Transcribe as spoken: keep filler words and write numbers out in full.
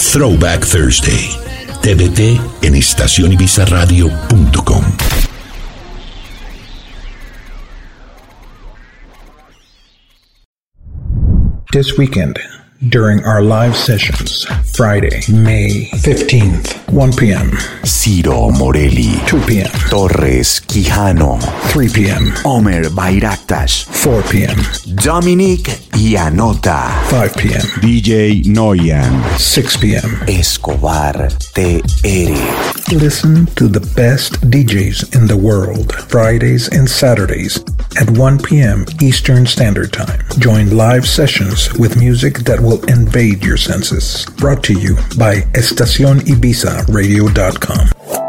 Throwback Thursday. T V T en estación ibiza radio punto com. This weekend, during our live sessions, Friday, May fifteenth, one p.m. Ciro Morelli, two p.m. Torres Quijano, three p.m. Omer Bayraktas, four p.m. Dominic Ianota, five p.m. D J Noyan, six p.m. Escobar T R. Listen to the best D Js in the world, Fridays and Saturdays at one p.m. Eastern Standard Time. Join live sessions with music that will invade your senses. Brought to you by estacion ibiza radio dot com.